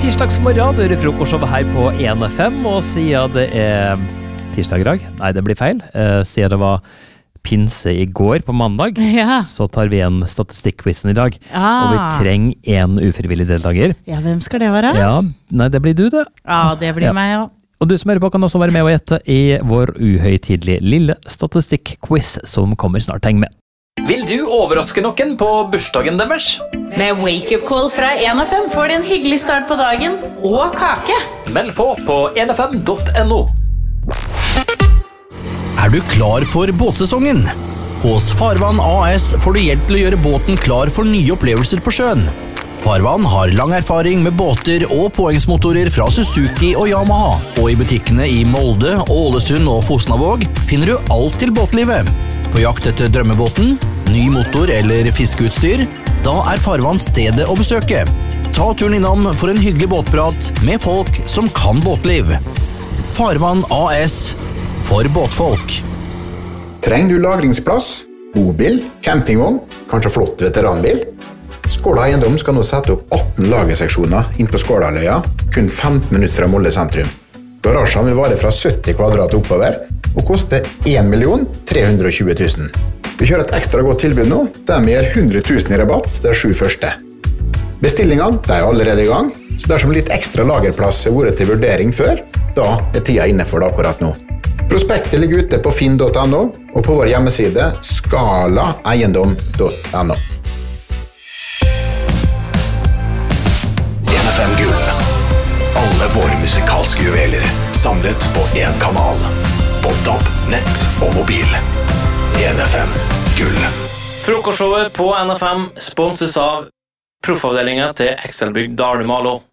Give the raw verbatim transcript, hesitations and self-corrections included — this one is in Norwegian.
tirsdagsmorgen, det er frokostshowet her på en F M, og siden det er tirsdag i dag, nei det blir feil, siden det var pinse i går på mandag, ja. Så tar vi en statistikk-quizen i dag, ah. og vi trenger en ufrivillig deltaker. Ja, hvem skal det være? Ja, nei det blir du det. Ja, det blir ja. meg, ja. Og du som hører på kan også være med og gjette i vår uhøytidelige lille statistikk-quiz som kommer snart, heng med. Vil du overraske noen på bursdagen deres? Med wake-up call fra en F M får du en hyggelig start på dagen og kake. Meld på på en F M punktum no. Er du klar for båtsesongen? Hos Farvann A S får du hjelp til å gjøre båten klar for nye opplevelser på sjøen. Farvann har lang erfaring med båter og påhengsmotorer fra Suzuki og Yamaha, og i butikkene i Molde, Ålesund og Fosnavåg finner du alt til båtlivet. På jakt etter drømmebåten, ny motor eller fiskeutstyr, da er Farvann stedet å besøke. Ta turen innom for en hyggelig båtprat med folk som kan båtliv. Farvann A S for båtfolk. Trenger du lagringsplass, bobil, campingvogn, kanskje flott veteranbil? Skåla Eiendom skal nå sette opp atten lagerseksjoner inn på Skålaløya, kun femten minutter fra Molde sentrum. Garasjen vil vare fra sytti kvadrat oppover, og koste en million tre hundre og tjue tusen. Vi kjører et ekstra godt tilbud nå, der vi gir hundre tusen i rabatt de sju første. Bestillingene de er allerede i gang, så dersom litt ekstra lagerplass har vært til vurdering før, da er tida inne for det akkurat nå. Prospektet ligger ute på finn punktum no og på vår hjemmeside skala eiendom punktum no. en F M Gull. Alle våre musikalske juveler samlet på en kanal. På D A B, nett og mobil. en F M Gull. Frokostshowet på N F M sponses av proffavdelingen til Excelbygg Dalmalo.